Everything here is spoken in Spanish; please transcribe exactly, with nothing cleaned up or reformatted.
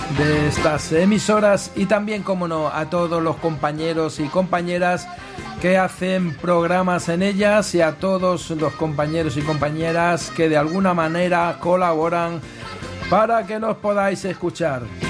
de estas emisoras y también, como no, a todos los compañeros y compañeras que hacen programas en ellas y a todos los compañeros y compañeras que de alguna manera colaboran para que los podáis escuchar.